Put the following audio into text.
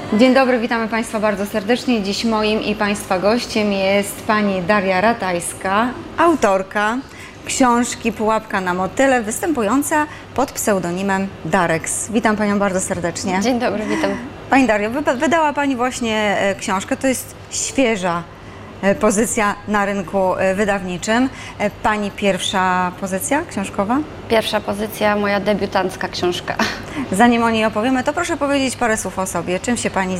Dzień dobry, witamy Państwa bardzo serdecznie. Dziś moim i Państwa gościem jest pani Daria Ratajska, autorka książki Pułapka na motyle, występująca pod pseudonimem Darex. Witam Panią bardzo serdecznie. Dzień dobry, witam. Pani Dario, wydała Pani właśnie książkę, to jest świeża pozycja na rynku wydawniczym. Pani pierwsza pozycja książkowa? Pierwsza pozycja, moja debiutancka książka. Zanim o niej opowiemy, to proszę powiedzieć parę słów o sobie. Czym się Pani